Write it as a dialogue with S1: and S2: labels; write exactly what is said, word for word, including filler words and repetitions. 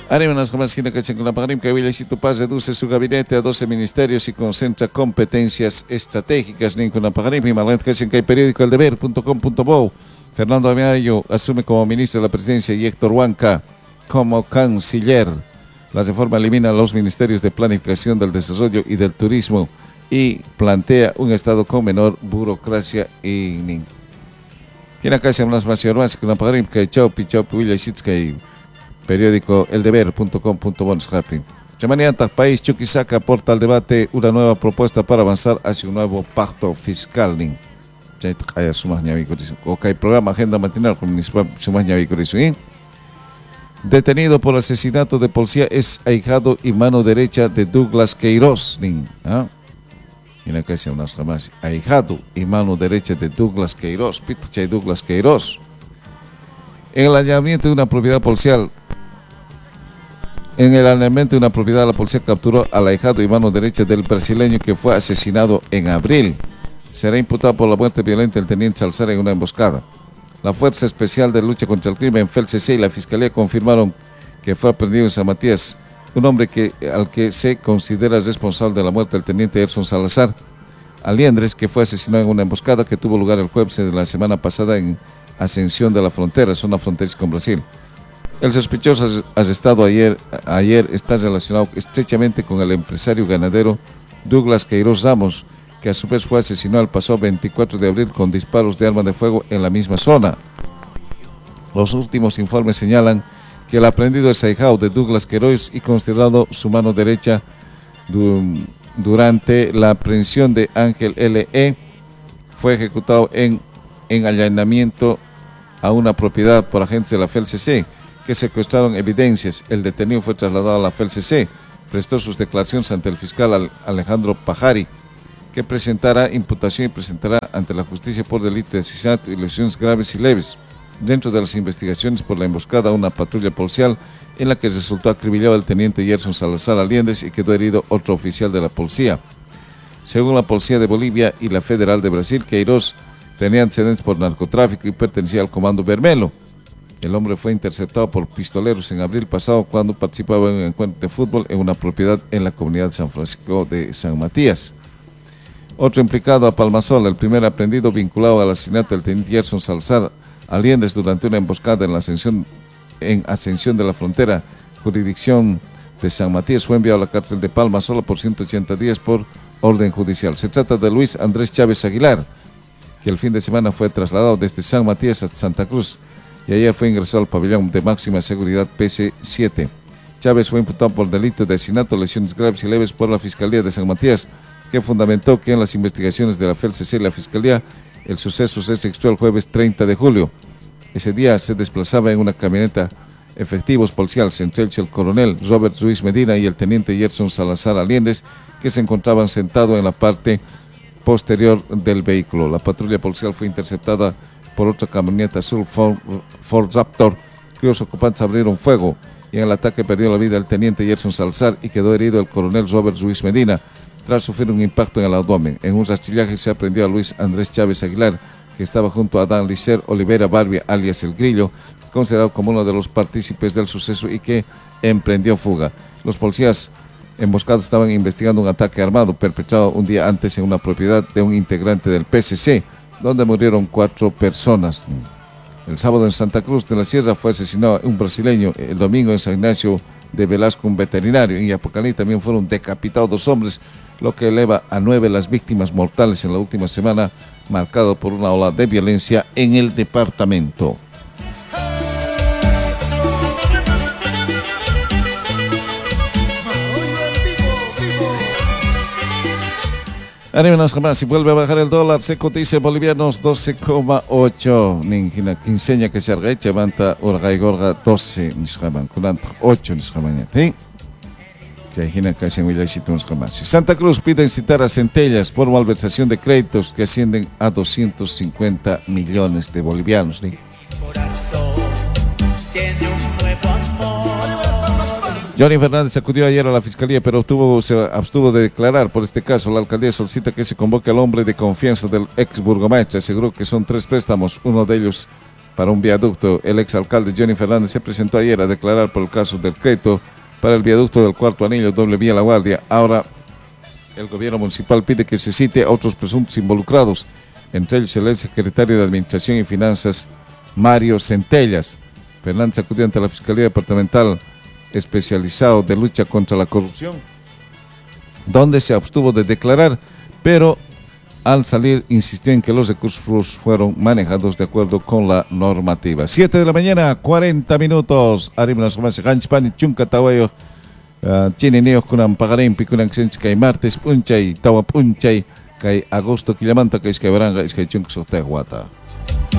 S1: Arenas Comasquina Cachangunapagarim, que Villasito Paz reduce su gabinete a doce ministerios y concentra competencias estratégicas. Ninkunapagarim, y Malent Cachancay, periódico El Deber punto com punto bo. Fernando Amayo asume como ministro de la presidencia y Héctor Huanca como canciller. La reforma elimina los ministerios de planificación del desarrollo y del turismo y plantea un estado con menor burocracia y nin. Quien acá se llama más más que Napagarim, que chau pichau Villasitskay. Periódico El Deber punto com punto bo. Chamanianta, país Chuquisaca aporta al debate una nueva propuesta para avanzar hacia un nuevo pacto fiscal. Ok, programa Agenda Matinal con Municipal Detenido por asesinato de policía es ahijado y mano derecha de Douglas Queiroz. ¿Ah? Mira que sea unas jamás. Ahijado y mano derecha de Douglas Queiroz. Pitchay Douglas Queiroz. En el allanamiento de una propiedad policial. En el allanamiento de una propiedad, la policía capturó al ahijado y mano derecha del brasileño que fue asesinado en abril. Será imputado por la muerte violenta del teniente Salazar en una emboscada. La Fuerza Especial de Lucha contra el Crimen, F E L C C, y la Fiscalía confirmaron que fue aprendido en San Matías un hombre que, al que se considera responsable de la muerte del teniente Erson Salazar Aliendres, que fue asesinado en una emboscada que tuvo lugar el jueves de la semana pasada en Ascensión de la Frontera, zona fronteriza con Brasil. El sospechoso arrestado ayer, ayer está relacionado estrechamente con el empresario ganadero Douglas Queiroz Ramos, que a su vez fue asesinado el pasado veinticuatro de abril con disparos de arma de fuego en la misma zona. Los últimos informes señalan que el aprendido es ahijado de Douglas Queiroz y considerado su mano derecha du durante la aprehensión de Ángel L E fue ejecutado en, en allanamiento a una propiedad por agentes de la F E L C C que secuestraron evidencias. El detenido fue trasladado a la F E L C C, prestó sus declaraciones ante el fiscal Alejandro Pajari, que presentará imputación y presentará ante la justicia por delito de asesinato y lesiones graves y leves. Dentro de las investigaciones por la emboscada a una patrulla policial en la que resultó acribillado el teniente Yerson Salazar Aliendres y quedó herido otro oficial de la policía. Según la Policía de Bolivia y la Federal de Brasil, Queiroz tenía antecedentes por narcotráfico y pertenecía al Comando Vermelo. El hombre fue interceptado por pistoleros en abril pasado cuando participaba en un encuentro de fútbol en una propiedad en la comunidad de San Francisco de San Matías. Otro implicado a Palmasola, el primer aprendido vinculado al asesinato del teniente Yerson Salazar Aliendres durante una emboscada en la ascensión, en Ascensión de la Frontera, jurisdicción de San Matías, fue enviado a la cárcel de Palmasola por ciento ochenta días por orden judicial. Se trata de Luis Andrés Chávez Aguilar, que el fin de semana fue trasladado desde San Matías hasta Santa Cruz y ayer fue ingresado al pabellón de máxima seguridad P C siete. Chávez fue imputado por delito de asesinato, lesiones graves y leves por la Fiscalía de San Matías, que fundamentó que en las investigaciones de la F E L C C y la Fiscalía el suceso se registró el jueves treinta de julio. Ese día se desplazaba en una camioneta efectivos policiales, entre ellos el coronel Robert Ruiz Medina y el teniente Yerson Salazar Aliendres, que se encontraban sentados en la parte posterior del vehículo. La patrulla policial fue interceptada por otra camioneta azul Ford, Ford Raptor, cuyos ocupantes abrieron fuego, y en el ataque perdió la vida el teniente Yerson Salazar y quedó herido el coronel Robert Ruiz Medina tras sufrir un impacto en el abdomen. En un rastrillaje se aprendió a Luis Andrés Chávez Aguilar, que estaba junto a Adán Licer Olivera Barbia, alias El Grillo, considerado como uno de los partícipes del suceso y que emprendió fuga. Los policías emboscados estaban investigando un ataque armado perpetrado un día antes en una propiedad de un integrante del P C C, donde murieron cuatro personas. El sábado en Santa Cruz de la Sierra fue asesinado un brasileño. El domingo en San Ignacio de Velasco un veterinario. En Yapocalí también fueron decapitados dos hombres, lo que eleva a nueve las víctimas mortales en la última semana, marcado por una ola de violencia en el departamento. Anímenos jamás, si vuelve a bajar el dólar, se cotiza bolivianos doce coma ocho. Ninguna quinceña que se arrecha, levanta Urgay Gorga doce, nisjaman, culanta ocho nisjaman, ¿sí? Que hay que se Villasito nisjaman. Santa Cruz pide citar a Centellas por malversación de créditos que ascienden a doscientos cincuenta millones de bolivianos, ¿sí? Johnny Fernández acudió ayer a la Fiscalía, pero obtuvo, se abstuvo de declarar por este caso. La alcaldía solicita que se convoque al hombre de confianza del ex burgomaestre. Aseguró que son tres préstamos, uno de ellos para un viaducto. El exalcalde Johnny Fernández se presentó ayer a declarar por el caso del crédito para el viaducto del Cuarto Anillo, doble vía La Guardia. Ahora el gobierno municipal pide que se cite a otros presuntos involucrados, entre ellos el secretario de Administración y Finanzas, Mario Centellas. Fernández acudió ante la Fiscalía Departamental especializado de lucha contra la corrupción, donde se abstuvo de declarar, pero al salir insistió en que los recursos fueron manejados de acuerdo con la normativa. siete de la mañana, cuarenta minutos. Arimas más ganchpan chunka tawayo chinineo kunan pagarin pikunan sench kay martes punchay tawa punchay kay agosto kilamanta kay iskay baranga iskay chunka sotay huata.